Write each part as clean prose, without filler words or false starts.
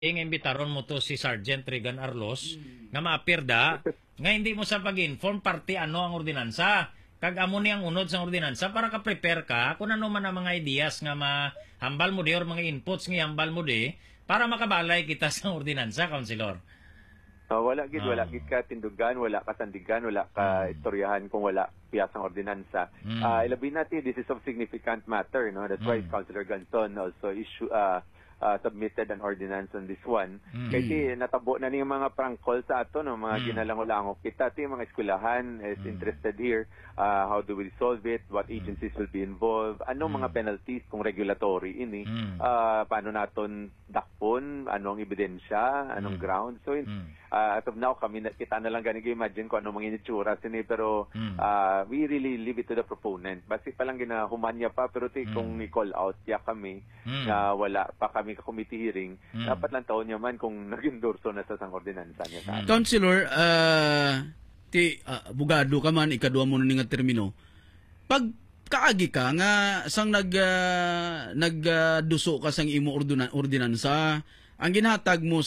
imbitaron mo to si Sergeant Regan Arlos nga maapir da nga hindi mo sa pag-inform party ano ang ordinansa kag amo ni ang unod sa ordinansa para ka prepare ka kung ano man ang mga ideas nga mahambal mo di or mga inputs nga hambal mo di para makabalay kita sa ordinansa, Councilor. Wala gid ka tindugan, wala ka sandigan, wala ka istoryahan kung wala piyasang ordinansa. Ilabi natin, this is of significant matter, no? That's why Councilor Ganson also submitted an ordinance on this one. Kasi natabo na ni mga prank call sa ato, no? Mga ginalango-lango kita, ito yung mga eskwelahan is interested here. How do we resolve it? What agencies will be involved? Ano mga penalties kung regulatory ini? Paano naton dakpon? Anong ebidensya? Anong ground? So, as of now, kita na lang ganun imagine kung ano mga initsura sini, pero we really leave it to the proponent. Basi pa lang ginahumanya pa, pero kung i-call out ya kami na wala pa kami ka-committee hearing, dapat lang taon niya man kung nag-endorso na sa sang ordinansa niya sa amin. Councilor, bugado ka man, ikadua mo na nga termino. Pag kaagi ka nga sang nagduso ka sang imo ordinansa, ang ginhatag mo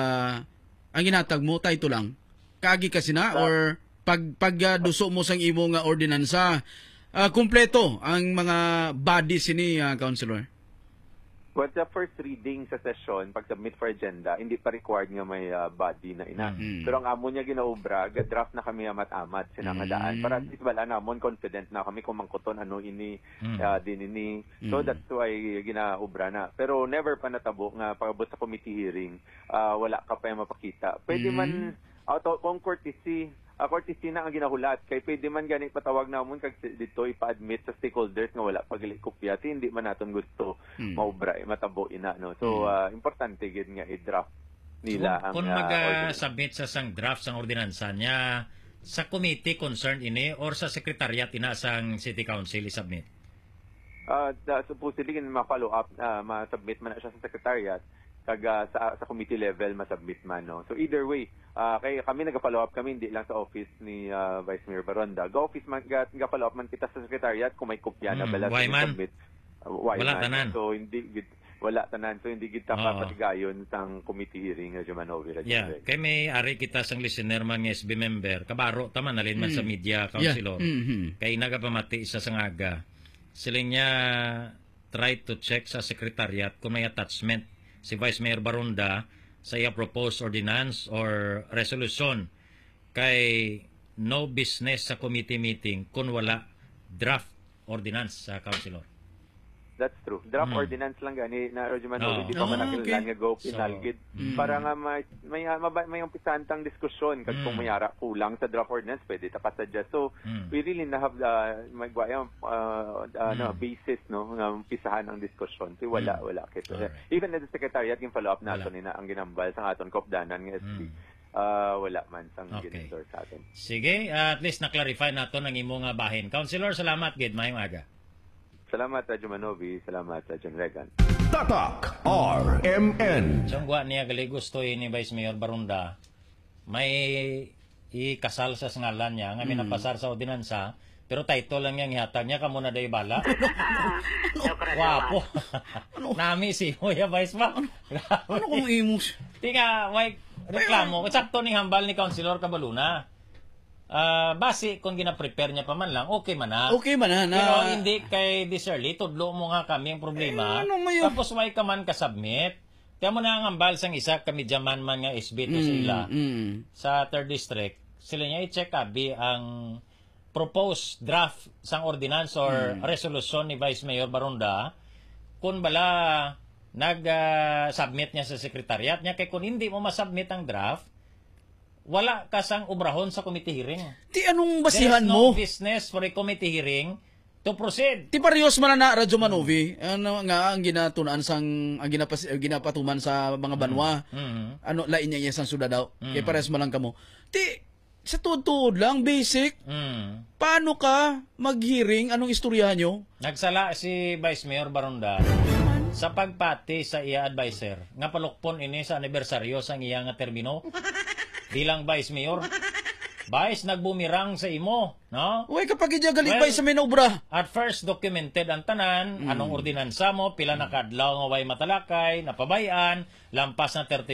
title lang. Kaagi ka sina or pagduso mo sang imo nga ordinansa, kumpleto ang mga body sini, Councilor. Well, the first reading sa session, pag-submit for agenda, hindi pa required nga may body na ina. Pero ang amo niya ginaobra, draft na kami amat-amat sinangadaan. Para at least wala namon, confident na kami kung mangkuton ano ini, din ini. So that's why ginaobra na. Pero never pa natabo nga pag-abot sa committee hearing, wala ka pa yung mapakita. Pwede man, kung courtesy na ang ginahulat, kay pwede man ganit patawag namon kag dito ipa-admit sa stakeholders nga wala pagali kopya, hindi man naton gusto maubra matabo ina, no. So importante gid nga i-draft nila ang kung mag-submit sa sang draft sang ordinansa niya sa committee concerned ini or sa secretariat ina sang city council i-submit. Supposedly ma-follow up, ma-submit man na siya sa secretariat kag sa committee level ma-submit man, no. So either way, kay kami nag-follow up kami hindi lang sa office ni Vice Mayor Baronda. Office man ga-follow up man kita sa secretariat kung may kopya na bala sa submit. Wala tanan. So wala tanan. So hindi kita papatigayon sang committee hearing nga Jumanovi. Yeah, kay may ari kita sang listener man nga SB member, kabaro taman nalin man sa media, Councilor. Kay nagapamati isa sang aga. Sila niya try to check sa secretariat kung may attachment si Vice Mayor Baronda sa iya proposed ordinance or resolution kay no business sa committee meeting kung wala draft ordinance sa councilor. That's true. Draft ordinance lang gani na Jumanovi, di pa man nakilalan nga go pinalgid. Para nga may umpisantang diskusyon kag kung mayara kulang sa draft ordinance pwede ta pa-suggest. So we really na have basis, no, nga umpisahan ang diskusyon. So wala kay even the secretariat yung follow up nato ni na ang ginambal sa aton kopdanan nga SB. Wala man sang ginendor sa atin. Sige, at least na-clarify nato ang imong bahin. Councilor, salamat gid mayong aga. Salamat, Radyo Manovi. Salamat, Radyo Regan. Tatak RMN. Sangwa niya gali gusto ni Vice Mayor Baronda may ikasal sa ngalan niya nga minapasar sa ordinansa pero title lang niya ihatag niya kamo na day bala. Wapo. Nami si Hoya Vice ba? Ano kung imus? Tinga, may reklamo. Sakto ni hambal ni Councilor Cabaluna. Base kung gina-prepare niya pa man lang, okay man na. Okay man na. Pero hindi kay this early, tudlo mo nga kami ang problema. Tapos may ka man ka-submit. Kaya mo na ang ambal sang isa, kami jaman man nga SB to sila. Sa 3rd District, sila niya i-check abi ang proposed draft sang ordinance or resolution ni Vice Mayor Baronda kung bala nag-submit niya sa secretariat niya. Kaya kung hindi mo ma-submit ang draft, wala ka sang ubrahon sa committee hearing. Ti anong basihan There is mo? no business for a committee hearing to proceed. Ti parehas man na Radyo Manovi, ano nga ang ginatunan sang ang ginapatuman sa mga banwa. Ano lain niya sang suda daw. Kay parehas man lang kamo. Ti sa tuod lang basic. Paano ka mag-hearing? Anong istoryahan nyo? Nagsala si Vice Mayor Baronda sa pagpati sa iya advisor nga palukpon ini sa anibersaryo sang iya nga termino bilang Vice Mayor. Bais nagbumirang sa imo, no? Uy, kapag galit sa minobra. At first, documented ang tanan, anong ordinansa mo, pila na kadlaw nga way matalakay, napabayan, lampas na 30